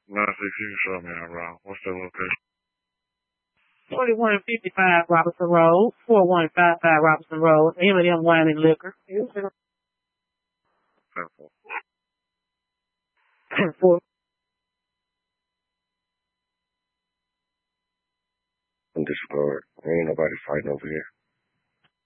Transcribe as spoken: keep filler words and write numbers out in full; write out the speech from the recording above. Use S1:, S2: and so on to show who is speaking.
S1: Nah, see if you can show me how, bro. What's the location?
S2: forty-one fifty-five Robinson Road, forty-one fifty-five Robinson Road, M and M Wine and Liquor. For
S1: Discord. Ain't nobody fighting over here.